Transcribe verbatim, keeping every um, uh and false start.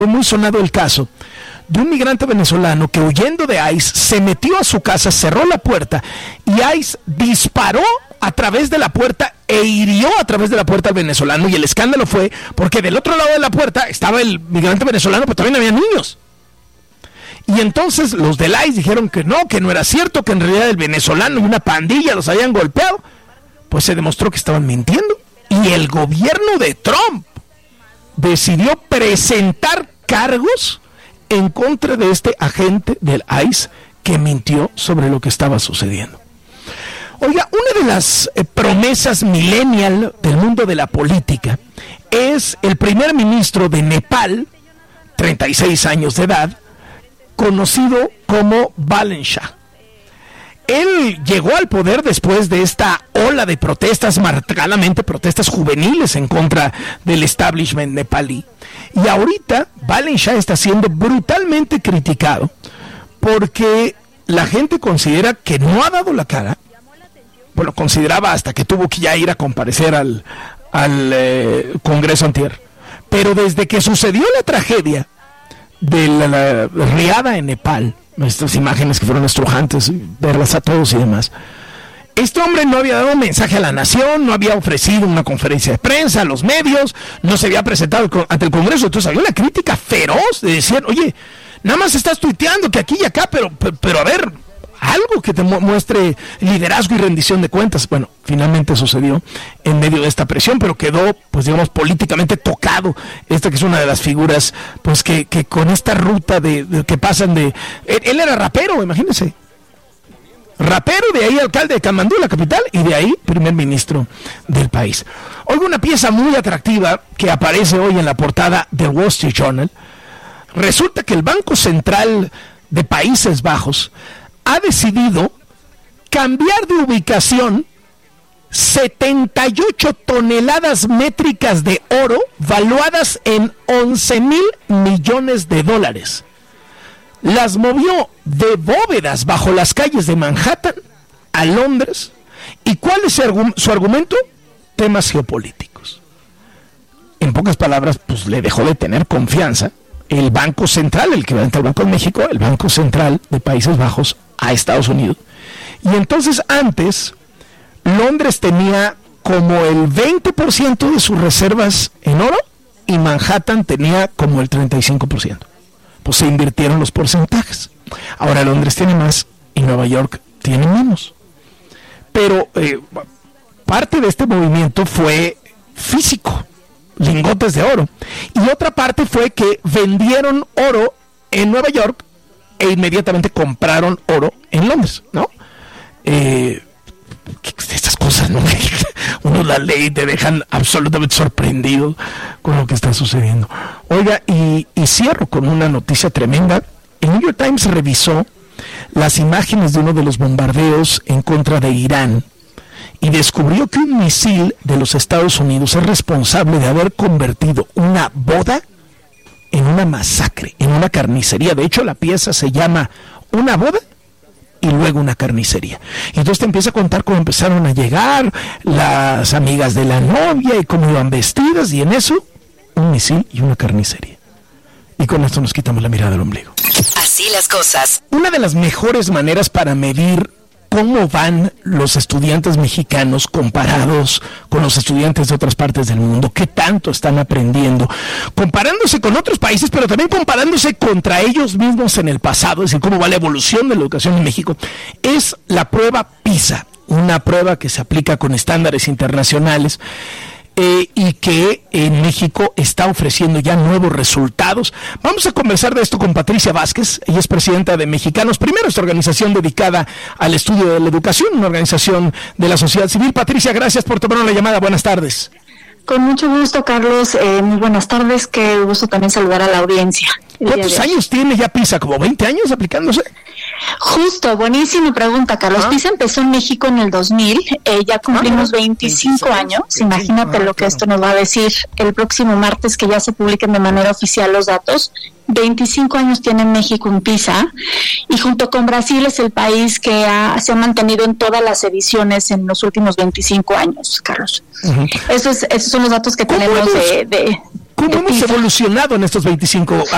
Fue muy sonado el caso de un migrante venezolano que, huyendo de ICE, se metió a su casa, cerró la puerta y ICE disparó a través de la puerta e hirió a través de la puerta al venezolano. Y el escándalo fue porque del otro lado de la puerta estaba el migrante venezolano, pero también había niños. Y entonces los del ICE dijeron que no, que no era cierto, que en realidad el venezolano y una pandilla los habían golpeado. Pues se demostró que estaban mintiendo. Y el gobierno de Trump decidió presentar cargos en contra de este agente del ICE que mintió sobre lo que estaba sucediendo. Oiga, una de las eh, promesas millennial del mundo de la política es el primer ministro de Nepal, treinta y seis años de edad, conocido como Balen Shah. Él llegó al poder después de esta ola de protestas, marcadamente protestas juveniles en contra del establishment nepalí. Y ahorita Balen Shah está siendo brutalmente criticado porque la gente considera que no ha dado la cara. Bueno, consideraba hasta que tuvo que ya ir a comparecer al, al eh, Congreso antier. Pero desde que sucedió la tragedia de la, la riada en Nepal, estas imágenes que fueron estrujantes, verlas a todos y demás, este hombre no había dado un mensaje a la nación, no había ofrecido una conferencia de prensa a los medios, no se había presentado ante el Congreso. Entonces había una crítica feroz de decir, oye, nada más estás tuiteando que aquí y acá, pero, pero, pero a ver, algo que te mu- muestre liderazgo y rendición de cuentas. Bueno, finalmente sucedió en medio de esta presión, pero quedó, pues digamos, políticamente tocado. Esta que es una de las figuras, pues que, que con esta ruta de, de que pasan de... Él, él era rapero, imagínense. Rapero, de ahí alcalde de Kamandú, la capital, y de ahí primer ministro del país. Oiga, una pieza muy atractiva que aparece hoy en la portada del Wall Street Journal. Resulta que el Banco Central de Países Bajos ha decidido cambiar de ubicación setenta y ocho toneladas métricas de oro valuadas en once mil millones de dólares. Las movió de bóvedas bajo las calles de Manhattan a Londres. ¿Y cuál es su, argu- su argumento? Temas geopolíticos. En pocas palabras, pues le dejó de tener confianza el Banco Central, el que va el Banco de México, el Banco Central de Países Bajos a Estados Unidos. Y entonces antes, Londres tenía como el veinte por ciento de sus reservas en oro y Manhattan tenía como el treinta y cinco por ciento. Pues se invirtieron los porcentajes. Ahora Londres tiene más y Nueva York tiene menos. Pero eh, parte de este movimiento fue físico, lingotes de oro. Y otra parte fue que vendieron oro en Nueva York e inmediatamente compraron oro en Londres, ¿no? Eh, estas cosas, ¿no? Uno la ley te dejan absolutamente sorprendido con lo que está sucediendo. Oiga, y, y cierro con una noticia tremenda. El New York Times revisó las imágenes de uno de los bombardeos en contra de Irán y descubrió que un misil de los Estados Unidos es responsable de haber convertido una boda en una masacre, en una carnicería. De hecho, la pieza se llama Una boda y luego una carnicería. Y entonces te empieza a contar cómo empezaron a llegar las amigas de la novia y cómo iban vestidas, y en eso, un misil y una carnicería. Y con esto nos quitamos la mirada del ombligo. Así las cosas. Una de las mejores maneras para medir cómo van los estudiantes mexicanos comparados con los estudiantes de otras partes del mundo, qué tanto están aprendiendo, comparándose con otros países, pero también comparándose contra ellos mismos en el pasado, es decir, cómo va la evolución de la educación en México, es la prueba PISA, una prueba que se aplica con estándares internacionales. Eh, y que en México está ofreciendo ya nuevos resultados. Vamos a conversar de esto con Patricia Vázquez. Ella es presidenta de Mexicanos Primero, esta organización dedicada al estudio de la educación, una organización de la sociedad civil. Patricia, gracias por tomar la llamada. Buenas tardes. Con mucho gusto, Carlos. Eh, muy buenas tardes. Qué gusto también saludar a la audiencia. ¿Cuántos años tiene ya PISA? ¿Como veinte años aplicándose? Justo, buenísima pregunta, Carlos. ¿Ah? PISA empezó en México en el dos mil, eh, ya cumplimos ah, veinticinco años. Imagínate ah, lo que claro. Esto nos va a decir el próximo martes, que ya se publiquen de manera oficial los datos. veinticinco años tiene México en PISA, y junto con Brasil es el país que ha, se ha mantenido en todas las ediciones en los últimos veinticinco años, Carlos. Uh-huh. Eso es, esos son los datos que tenemos hemos, de... de ¿Cómo hemos evolucionado en estos veinticinco